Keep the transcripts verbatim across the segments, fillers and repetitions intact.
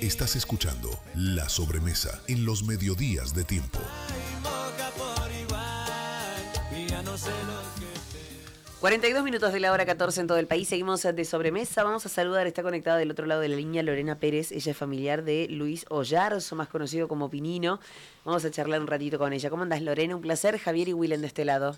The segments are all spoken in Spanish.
Estás escuchando La Sobremesa en los mediodías de Tiempo. cuarenta y dos minutos de la hora catorce en todo el país. Seguimos de sobremesa. Vamos a saludar, está conectada del otro lado de la línea Lorena Pérez. Ella es familiar de Luis Ollarzo, más conocido como Pinino. Vamos a charlar un ratito con ella. ¿Cómo andás, Lorena? Un placer. Javier y Willem de este lado.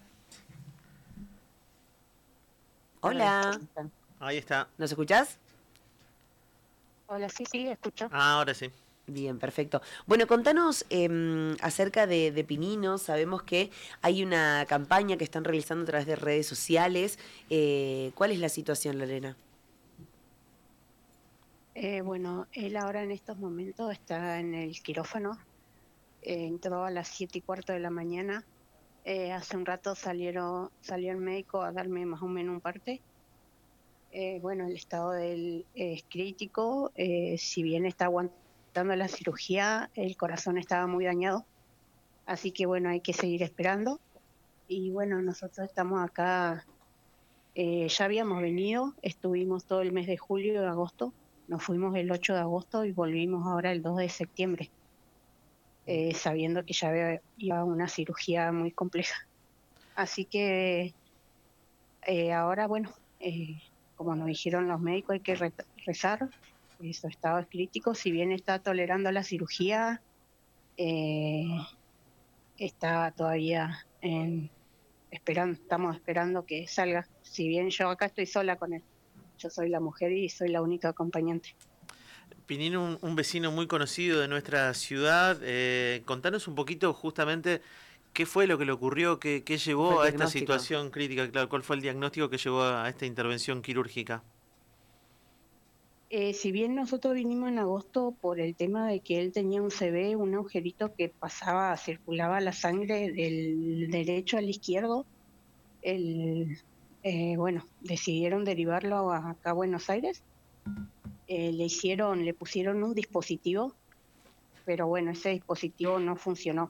Hola. Ahí está. ¿Nos escuchás? Hola, sí, sí, escucho. Ah, ahora sí. Bien, perfecto. Bueno, contanos eh, acerca de, de Pinino. Sabemos que hay una campaña que están realizando a través de redes sociales. Eh, ¿Cuál es la situación, Lorena? Eh, bueno, él ahora en estos momentos está en el quirófano. Eh, entró a las siete y cuarto de la mañana. Eh, hace un rato salieron, salió el médico a darme más o menos un parte. Eh, bueno, el estado de él es crítico. Eh, si bien está aguantando la cirugía, el corazón estaba muy dañado. Así que bueno, hay que seguir esperando. Y bueno, nosotros estamos acá. Eh, ya habíamos venido, estuvimos todo el mes de julio y agosto. Nos fuimos el ocho de agosto y volvimos ahora el dos de septiembre, eh, sabiendo que ya había, iba a una cirugía muy compleja. Así que eh, ahora, bueno, eh, como nos dijeron los médicos, hay que re rezar. Eh, su estado es crítico. Si bien está tolerando la cirugía, eh, está todavía en, esperando, estamos esperando que salga. Si bien yo acá estoy sola con él. Yo soy la mujer y soy la única acompañante. Pinino, un, un vecino muy conocido de nuestra ciudad. Eh, contanos un poquito justamente qué fue lo que le ocurrió, qué, qué llevó a esta situación crítica, claro, cuál fue el diagnóstico que llevó a esta intervención quirúrgica. Eh, si bien nosotros vinimos en agosto por el tema de que él tenía un C V, un agujerito que pasaba, circulaba la sangre del derecho al izquierdo, el, eh, bueno, decidieron derivarlo a, acá a Buenos Aires. Eh, le hicieron, le pusieron un dispositivo, pero bueno, ese dispositivo no funcionó.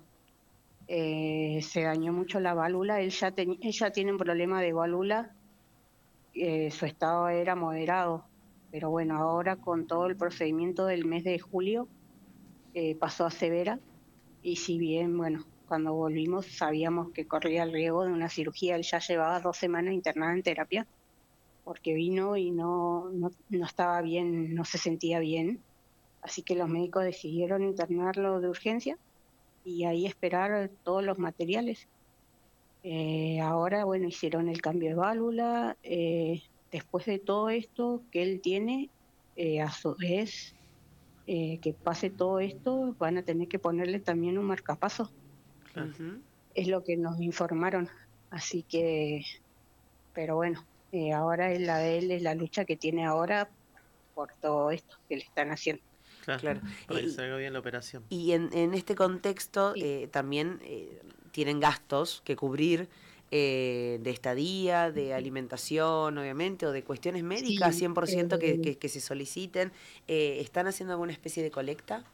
Eh, se dañó mucho la válvula. Él ya, ten, él ya tiene un problema de válvula. Eh, su estado era moderado, pero bueno, ahora con todo el procedimiento del mes de julio eh, pasó a severa, y si bien, bueno, cuando volvimos sabíamos que corría el riesgo de una cirugía. Él ya llevaba dos semanas internada en terapia porque vino y no, no, no estaba bien, no se sentía bien, así que los médicos decidieron internarlo de urgencia y ahí esperar todos los materiales. Eh, ahora, bueno, hicieron el cambio de válvula. Eh, después de todo esto que él tiene, eh, a su vez, eh, que pase todo esto, van a tener que ponerle también un marcapaso. Claro. Uh-huh. Es lo que nos informaron. Así que, pero bueno, eh, ahora es la de él, es la lucha que tiene ahora por todo esto que le están haciendo. Claro, claro. Para que salga bien la operación. Y en, en este contexto sí. eh, también eh, tienen gastos que cubrir eh, de estadía, de alimentación, obviamente, o de cuestiones médicas, sí, cien por ciento eh, que, que, que se soliciten. Eh, ¿Están haciendo alguna especie de colecta?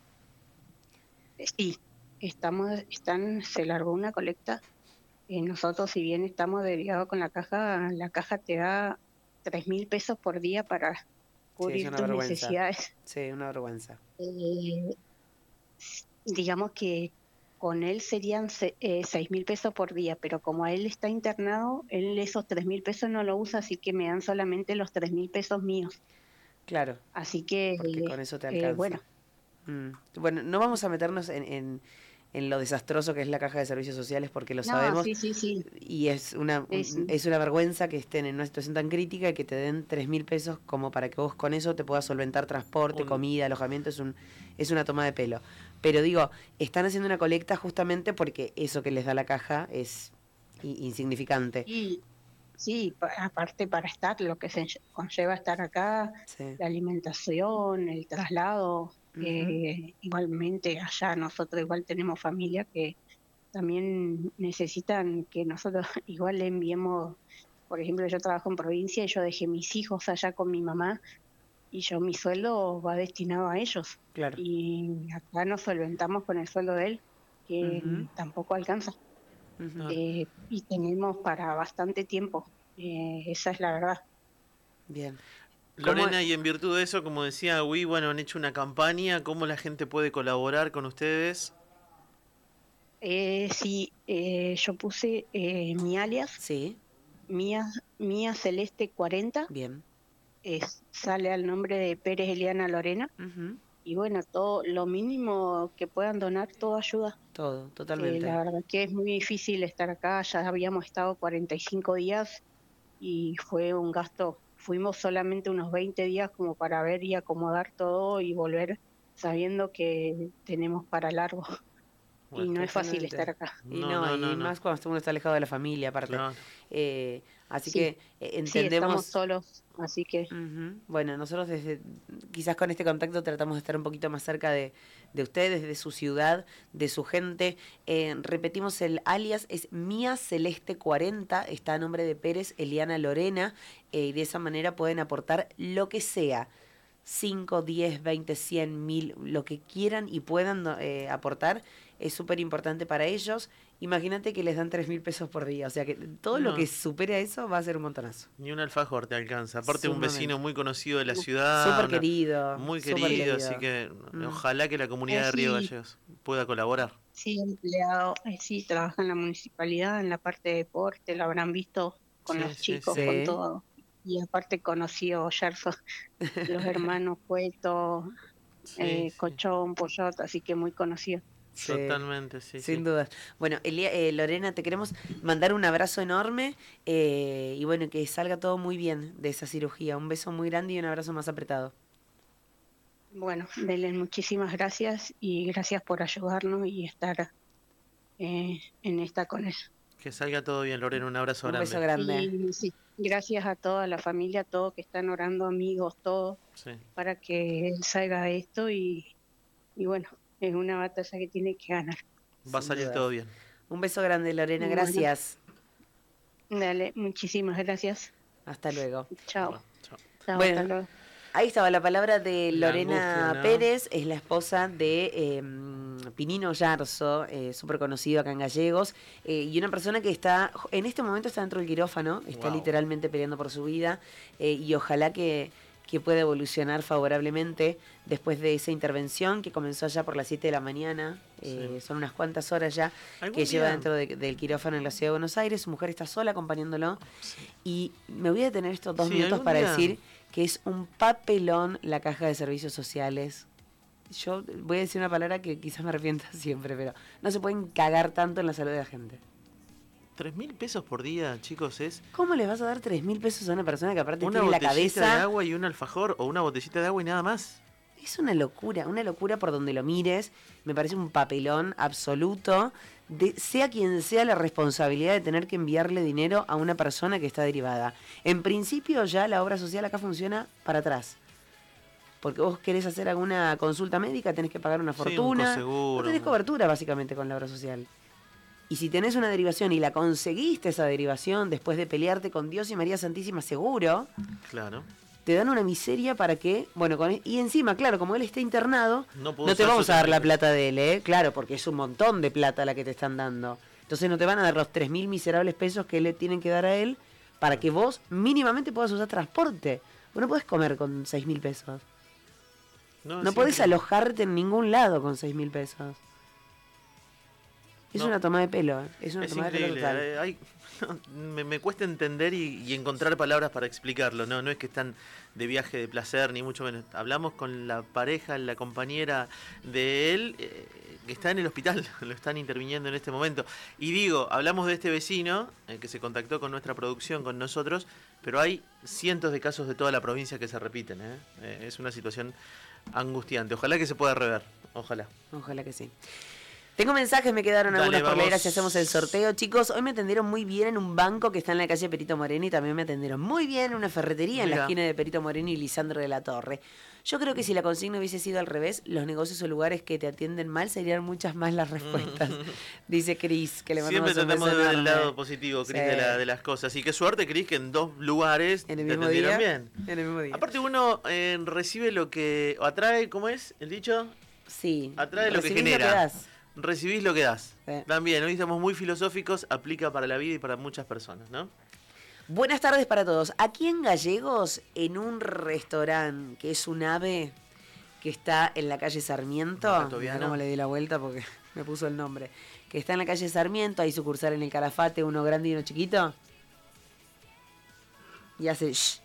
Sí, estamos, están, se largó una colecta. Eh, nosotros, si bien estamos derivados con la caja, la caja te da tres mil pesos por día para cubrir sí, tus vergüenza. necesidades. Sí, una vergüenza. Eh, digamos que con él serían eh, seis mil pesos por día, pero como él está internado, él esos tres mil pesos no lo usa, así que me dan solamente los tres mil pesos míos. Claro. Así que, porque con eso te alcanza. Eh, bueno. Mm. Bueno, no vamos a meternos en, en, en lo desastroso que es la caja de servicios sociales porque lo no, sabemos. Sí, sí, sí. Y es una, sí, sí. es una vergüenza que estén en una situación tan crítica y que te den tres mil pesos como para que vos con eso te puedas solventar transporte, un... comida, alojamiento. Es, un, es una toma de pelo. Pero digo, están haciendo una colecta justamente porque eso que les da la caja es insignificante. Y, sí, aparte para estar, lo que se conlleva estar acá, sí. La alimentación, el traslado, uh-huh. eh, igualmente allá nosotros igual tenemos familia que también necesitan que nosotros igual le enviemos. Por ejemplo, yo trabajo en provincia y yo dejé mis hijos allá con mi mamá y yo mi sueldo va destinado a ellos. Claro. Y acá nos solventamos con el sueldo de él, que uh-huh. tampoco alcanza. Uh-huh. Eh, y tenemos para bastante tiempo, eh, esa es la verdad. Bien. Lorena, y en virtud de eso, como decía Wii, bueno, han hecho una campaña, ¿cómo la gente puede colaborar con ustedes? Eh, sí, eh, yo puse eh, mi alias, Sí, Mía, Mía Celeste cuarenta, bien. es, sale al nombre de Pérez Eliana Lorena, Ujú. y bueno, todo lo mínimo que puedan donar, todo ayuda. Todo, Eh, totalmente. la verdad que es muy difícil estar acá, ya habíamos estado cuarenta y cinco días y fue un gasto, fuimos solamente unos veinte días como para ver y acomodar todo y volver sabiendo que tenemos para largo. Bueno, Y no es fácil Totalmente. estar acá. Y no, no, no, y no, no. más cuando uno está alejado de la familia, aparte. Claro. Eh, así Sí, que eh, sí, estamos entendemos. solos, así que Ujú. Bueno, nosotros desde, quizás con este contacto tratamos de estar un poquito más cerca de, de ustedes, de su ciudad, de su gente. Eh, repetimos, el alias es Mía Celeste cuarenta, está a nombre de Pérez Eliana Lorena, eh, y de esa manera pueden aportar lo que sea. cinco, diez, veinte, cien, mil, lo que quieran y puedan eh, aportar, es súper importante para ellos. Imagínate que les dan tres mil pesos por día, o sea que todo lo No, que supere a eso va a ser un montonazo. ni un alfajor te alcanza. Aparte, un Sumamente. vecino muy conocido de la ciudad. Súper una- querido, Muy súper querido, querido. así que Mm. ojalá que la comunidad eh, de Río sí, Gallegos pueda colaborar. sí, empleado, eh, sí, trabaja en la municipalidad, en la parte de deporte, lo habrán visto con Sí, los sí, chicos, sí. con Sí. todo. Y aparte conoció Yerso, los hermanos Cueto, Sí, eh, sí. Cochón, Pollot, así que muy conocido. Sí, Totalmente, sí, sin sí. dudas. Bueno, Elia- eh, Lorena, te queremos mandar un abrazo enorme eh, y bueno, que salga todo muy bien de esa cirugía. Un beso muy grande y un abrazo más apretado. Bueno, Belén, muchísimas gracias y gracias por ayudarnos y estar eh, en esta con él. Que salga todo bien, Lorena. Un abrazo Un beso grande. grande. Y sí, gracias a toda la familia, todos que están orando, amigos, todos, Sí. para que él salga de esto y, y bueno, es una batalla que tiene que ganar. Va a Sin salir dudas. todo bien. Un beso grande, Lorena. Bueno. Gracias. Dale, muchísimas gracias. Hasta luego. Chao. Bueno, chao. Chao, Bueno, hasta luego. ahí estaba la palabra de La Lorena angustia, ¿no? Pérez, es la esposa de eh, Pinino Yarzo, eh, súper conocido acá en Gallegos, eh, y una persona que está, en este momento está dentro del quirófano, está Wow. literalmente peleando por su vida, eh, y ojalá que, que pueda evolucionar favorablemente después de esa intervención que comenzó allá por las siete de la mañana, eh, Sí. son unas cuantas horas ya ¿Algún que lleva día? dentro de- del quirófano en la ciudad de Buenos Aires, su mujer está sola acompañándolo, y me voy a detener estos dos Sí, minutos algún para día- decir que es un papelón la caja de servicios sociales. Yo voy a decir una palabra que quizás me arrepienta siempre, pero no se pueden cagar tanto en la salud de la gente. Tres mil pesos por día, chicos, es ¿Cómo les vas a dar tres mil pesos a una persona que aparte una tiene la botellita de cabeza? agua y un alfajor, o una botellita de agua y nada más. Es una locura, una locura por donde lo mires. Me parece un papelón absoluto. De, sea quien sea la responsabilidad de tener que enviarle dinero a una persona que está derivada. En principio ya la obra social acá funciona para atrás. Porque vos querés hacer alguna consulta médica, tenés que pagar una Sí, un fortuna. coseguro. No tenés cobertura básicamente con la obra social. Y si tenés una derivación y la conseguiste esa derivación después de pelearte con Dios y María Santísima seguro, Claro. te dan una miseria para que, bueno, con, y encima, claro, como él está internado, No puedo no te usar vamos sus a dar la tres mil plata de él, ¿eh? Claro, porque es un montón de plata la que te están dando. Entonces no te van a dar los tres mil miserables pesos que le tienen que dar a él para que vos mínimamente puedas usar transporte. Vos no podés comer con seis mil pesos. No, No es podés increíble. alojarte en ningún lado con seis mil pesos. Es No. una toma de pelo, ¿eh? Es una Es toma de pelo increíble. total. eh, hay- me, me cuesta entender y, y encontrar palabras para explicarlo. No, no es que están de viaje de placer, ni mucho menos. Hablamos con la pareja, la compañera de él, eh, que está en el hospital, lo están interviniendo en este momento. Y digo, hablamos de este vecino eh, que se contactó con nuestra producción, con nosotros, pero hay cientos de casos de toda la provincia que se repiten. ¿eh? Eh, es una situación angustiante. Ojalá que se pueda rever. Ojalá. Ojalá que sí. Tengo mensajes, me quedaron Dale, algunas por leer, vamos. así hacemos el sorteo. Chicos, hoy me atendieron muy bien en un banco que está en la calle Perito Moreno y también me atendieron muy bien en una ferretería en la Mirá. esquina de Perito Moreno y Lisandro de la Torre. Yo creo que si la consigna hubiese sido al revés, los negocios o lugares que te atienden mal serían muchas más las respuestas. Dice Cris, que le mandamos Siempre un tratamos beso de ver el enorme. lado positivo, Cris, Sí. de, la- de las cosas. Y qué suerte, Cris, que en dos lugares En el te mismo atendieron día. bien. En el mismo día. Aparte uno eh, recibe lo que o atrae, ¿cómo es el dicho? sí. Atrae lo que recibís genera. das. Recibís lo que das. Sí. También, hoy estamos muy filosóficos, aplica para la vida y para muchas personas, ¿no? Buenas tardes para todos. Aquí en Gallegos, en un restaurante que es un ave que está en la calle Sarmiento. Mirá cómo le di la vuelta porque me puso el nombre. Que está en la calle Sarmiento, hay sucursal en el Calafate, uno grande y uno chiquito. Y hace shh.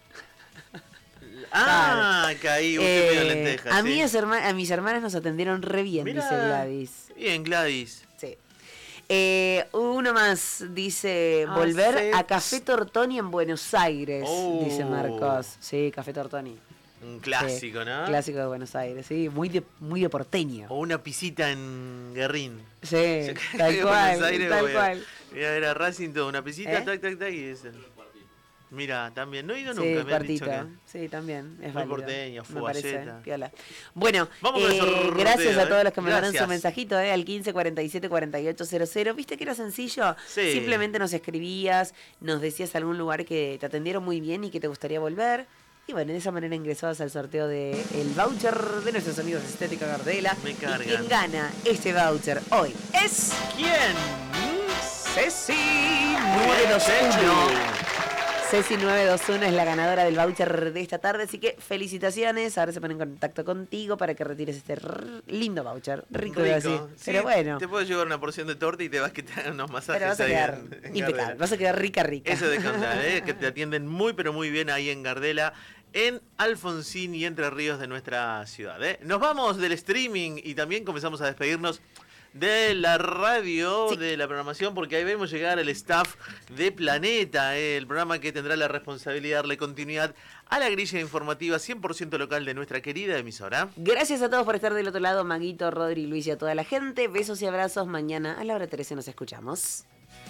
Ah, claro. Caí, usted eh, medio lenteja. A, ¿sí? mis herma- a mis hermanas nos atendieron re bien, Mirá, dice Gladys. Bien, Gladys. Sí. Eh, uno más dice, ah, volver sí. a Café Tortoni en Buenos Aires, oh. dice Marcos. Sí, Café Tortoni. Un clásico, sí, ¿no? Clásico de Buenos Aires, sí, muy de, muy de porteño. O una pisita en Guerrín. Sí, tal cual, Aires, tal cual. Mira, era Racing, todo, una pisita, ¿Eh? tac, tac, tac, y ese. Mira, también, no he ido nunca, sí, me cuartita, han dicho que... sí, también, es muy válido. porteño, me parece, piola. Bueno, eh, gracias a todos los que me mandaron su mensajito, eh, al quince cuarenta y siete cuarenta y ocho cero cero. ¿Viste que era sencillo? Sí. Simplemente nos escribías, nos decías algún lugar que te atendieron muy bien y que te gustaría volver. Y bueno, de esa manera ingresabas al sorteo del de voucher de nuestros amigos de Estética Gardela. Me cargan. Y quien gana este voucher hoy es... ¿Quién? Ceci nueve dos uno. Ceci nueve dos uno es la ganadora del voucher de esta tarde, así que felicitaciones. Ahora se ponen en contacto contigo para que retires este lindo voucher. Rico, Rico. Así. Sí, pero bueno. Te puedo llevar una porción de torta y te vas que te hagan unos masajes. Pero vas a quedar ahí en, en impecable, vas a quedar rica, rica. Eso de contar, ¿eh? Que te atienden muy, pero muy bien ahí en Gardela, en Alfonsín y Entre Ríos de nuestra ciudad, ¿eh? Nos vamos del streaming y también comenzamos a despedirnos de la radio, sí. de la programación, porque ahí vemos llegar el staff de Planeta, eh, el programa que tendrá la responsabilidad de darle continuidad a la grilla informativa cien por ciento local de nuestra querida emisora. Gracias a todos por estar del otro lado, Maguito, Rodri, Luis y a toda la gente. Besos y abrazos. Mañana a la hora trece nos escuchamos.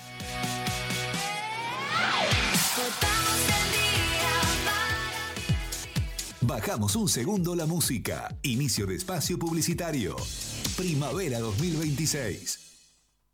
Bajamos un segundo la música. Inicio de espacio publicitario. Primavera dos mil veintiséis.